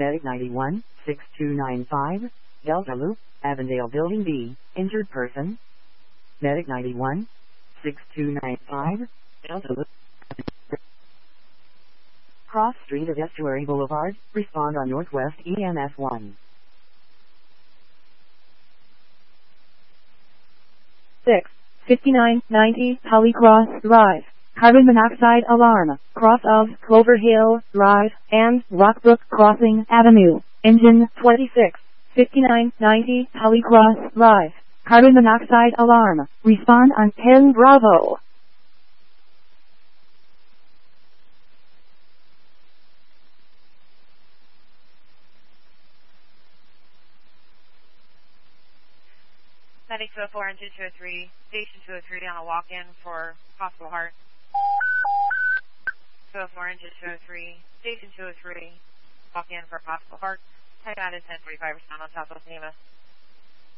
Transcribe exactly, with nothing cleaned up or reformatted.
Medic ninety-one, six two nine five, Delta Loop, Avondale Building B, injured person. Medic ninety-one, six two nine five, Delta Loop. Cross Street of Estuary Boulevard, respond on Northwest E M S one. six fifty-nine ninety Holycross Drive, carbon monoxide alarm, cross of Clover Hill Drive and Rockbrook Crossing Avenue, engine twenty-six fifty-nine ninety Holycross Drive, carbon monoxide alarm, respond on ten Bravo. Medic two oh four, engine two oh three, station two oh three on a walk-in for Hospital Heart. two oh four, engine two oh three, station two oh three, walk-in for Hospital Heart. Type out is ten forty-five, respond on Southwest N E M A.